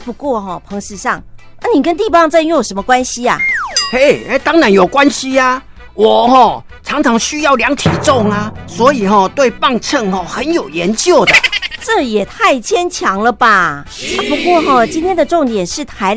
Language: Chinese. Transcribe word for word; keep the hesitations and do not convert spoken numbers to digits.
不过哈、哦，彭时尚，那、啊、你跟地磅秤又有什么关系呀、啊？ 嘿，当然有关系呀、啊。我哈、哦、常常需要量体重啊，所以哈、哦、对磅秤哈、哦、很有研究的。 这也太牵强了吧！啊、不过哈、哦，今天的重点是台